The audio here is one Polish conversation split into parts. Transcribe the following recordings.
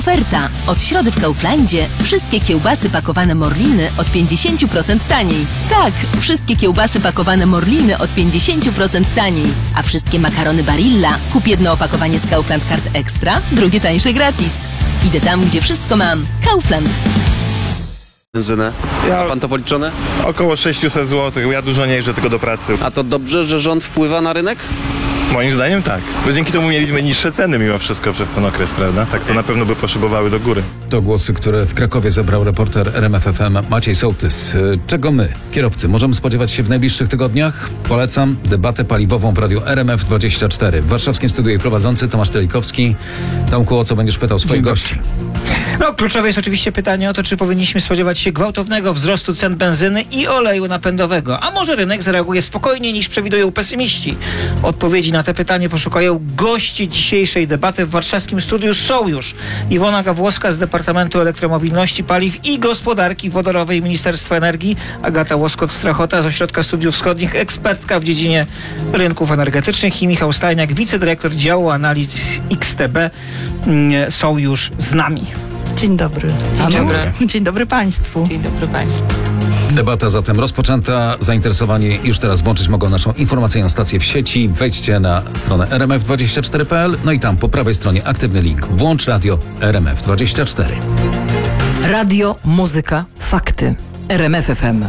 Oferta. Od środy w Kauflandzie wszystkie kiełbasy pakowane Morliny od 50% taniej. Tak, wszystkie kiełbasy pakowane Morliny od 50% taniej. A wszystkie makarony Barilla kup jedno opakowanie z Kaufland Card Extra, drugie tańsze gratis. Idę tam, gdzie wszystko mam. Kaufland. Benzynę. Ja- Ma pan to policzone? Około 600 zł. Ja dużo nie jeżdżę tylko do pracy. A to dobrze, że rząd wpływa na rynek? Moim zdaniem tak. Bo dzięki temu mieliśmy niższe ceny mimo wszystko przez ten okres, prawda? Tak to na pewno by poszybowały do góry. To głosy, które w Krakowie zebrał reporter RMF FM Maciej Sołtys. Czego my, kierowcy, możemy spodziewać się w najbliższych tygodniach? Polecam debatę paliwową w radiu RMF24. W warszawskim studiu jej prowadzący Tomasz Telikowski. Tomku, o co będziesz pytał swoich gości? No, kluczowe jest oczywiście pytanie o to, czy powinniśmy spodziewać się gwałtownego wzrostu cen benzyny i oleju napędowego. A może rynek zareaguje spokojniej niż przewidują pesymiści? Odpowiedzi na te pytanie poszukają gości dzisiejszej debaty. W warszawskim studiu są już Iwona Gawłowska z Departamentu Elektromobilności, Paliw i Gospodarki Wodorowej Ministerstwa Energii, Agata Łoskot-Strachota z Ośrodka Studiów Wschodnich, ekspertka w dziedzinie rynków energetycznych, i Michał Stajniak, wicedyrektor działu analiz XTB, są już z nami. Dzień dobry. Dzień dobry. Dzień dobry Państwu. Dzień dobry Państwu. Debata zatem rozpoczęta. Zainteresowani już teraz włączyć mogą naszą informacyjną stację w sieci. Wejdźcie na stronę rmf24.pl, no i tam po prawej stronie aktywny link. Włącz radio RMF24. Radio, muzyka, fakty. RMF FM.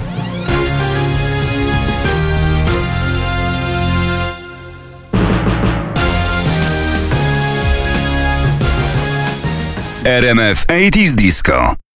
RMF 80s Disco.